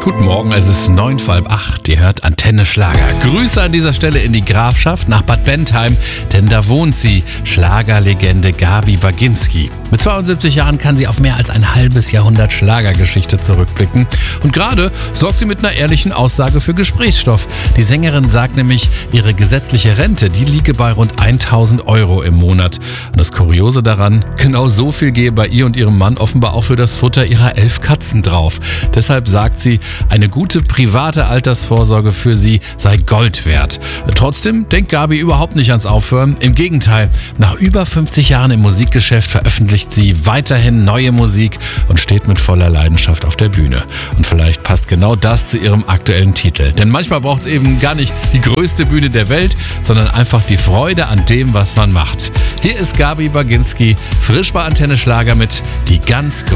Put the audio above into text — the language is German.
Guten Morgen, es ist 7:45. Ihr hört Antenne Schlager. Grüße an dieser Stelle in die Grafschaft nach Bad Bentheim, denn da wohnt sie, Schlagerlegende Gabi Baginski. Mit 72 Jahren kann sie auf mehr als ein halbes Jahrhundert Schlagergeschichte zurückblicken. Und gerade sorgt sie mit einer ehrlichen Aussage für Gesprächsstoff. Die Sängerin sagt nämlich, ihre gesetzliche Rente, die liege bei rund 1.000 € im Monat. Und das Kuriose daran, genau so viel gehe bei ihr und ihrem Mann offenbar auch für das Futter ihrer 11 Katzen drauf. Deshalb sagt sie, eine gute private Altersvorsorge für sie sei Gold wert. Trotzdem denkt Gabi überhaupt nicht ans Aufhören. Im Gegenteil, nach über 50 Jahren im Musikgeschäft veröffentlicht sie weiterhin neue Musik und steht mit voller Leidenschaft auf der Bühne. Und vielleicht passt genau das zu ihrem aktuellen Titel. Denn manchmal braucht es eben gar nicht die größte Bühne der Welt, sondern einfach die Freude an dem, was man macht. Hier ist Gabi Baginski, frisch bei Antenne Schlager mit Die ganz